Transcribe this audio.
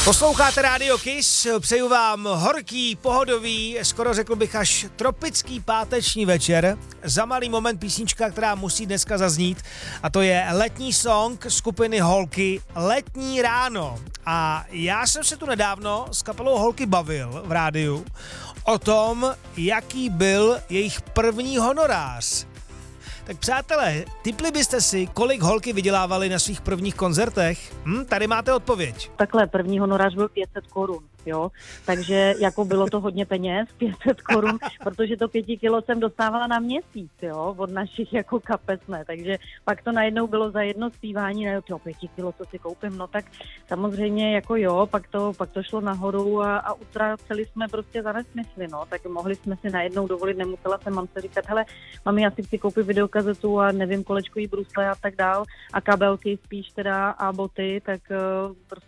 Posloucháte Rádio Kiss, přeju vám horký, pohodový, skoro řekl bych až tropický páteční večer. Za malý moment písnička, která musí dneska zaznít, a to je letní song skupiny Holky Letní ráno. A já jsem se tu nedávno s kapelou Holky bavil v rádiu o tom, jaký byl jejich první honorář. Tak přátelé, tipli byste si, kolik Holky vydělávali na svých prvních koncertech? Tady máte odpověď. Takhle, první honorář byl 500 korun, jo, takže jako bylo to hodně peněz, 500 korun, protože to 5 kilo jsem dostávala na měsíc, jo, od našich jako kapes, ne, takže pak to najednou bylo za jedno zpívání, ne, 5 kilo, co si koupím, no tak samozřejmě jako jo, pak to šlo nahoru a utráceli jsme prostě za nesmysly, no, tak mohli jsme si najednou dovolit, nemusela jsem mamce říkat, hele, mami, já si chci koupit videokazetu a nevím, kolečkový brusle a tak dál a kabelky spíš teda a boty, tak prostě